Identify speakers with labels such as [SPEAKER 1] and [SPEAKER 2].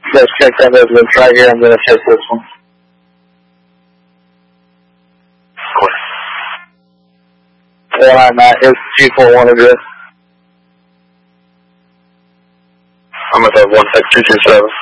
[SPEAKER 1] Let's check that residence right here. I'm going to check this one. Where I'm at is G41 address.
[SPEAKER 2] I'm at the 16227.